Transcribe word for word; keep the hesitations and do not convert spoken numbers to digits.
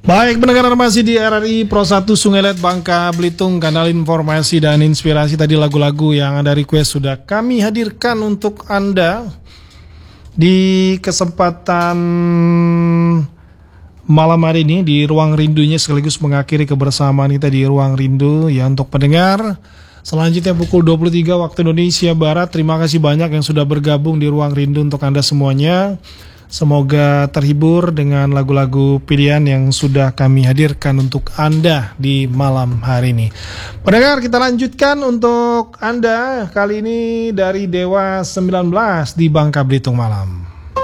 Baik, pendengar masih di R R I Pro satu Sungai Liat Bangka Belitung, kanal informasi dan inspirasi. Tadi lagu-lagu yang Anda request sudah kami hadirkan untuk Anda di kesempatan malam hari ini di Ruang Rindunya, sekaligus mengakhiri kebersamaan kita di Ruang Rindu ya untuk pendengar. Selanjutnya pukul dua puluh tiga waktu Indonesia Barat. Terima kasih banyak yang sudah bergabung di Ruang Rindu untuk Anda semuanya. Semoga terhibur dengan lagu-lagu pilihan yang sudah kami hadirkan untuk Anda di malam hari ini. Pendengar, kita lanjutkan untuk Anda kali ini dari Dewa sembilan belas di Bangka Belitung Malam.